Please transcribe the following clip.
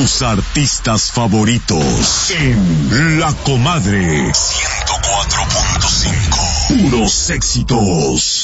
Tus artistas favoritos en La Comadre 104.5. Puros éxitos.